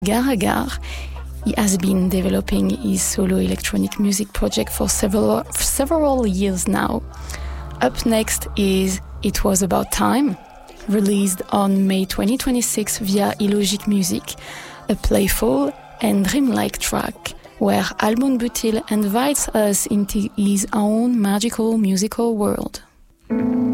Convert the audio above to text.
Gare à Gare. He has been developing his solo electronic music project for several years now. Up next is It Was About Time, released on May 2026 via Illogic Music, a playful and dreamlike track where Alban Butil invites us into his own magical musical world.